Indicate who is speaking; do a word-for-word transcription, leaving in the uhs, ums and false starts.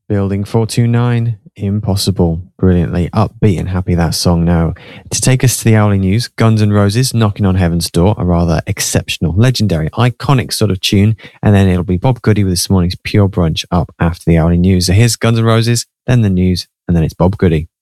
Speaker 1: Building four two nine, Impossible. Brilliantly upbeat and happy, that song. Now, to take us to the hourly news, Guns N' Roses, Knocking on Heaven's Door, a rather exceptional, legendary, iconic sort of tune. And then it'll be Bob Goody with this morning's Pure Brunch up after the hourly news. So here's Guns N' Roses, then the news, and then it's Bob Goody.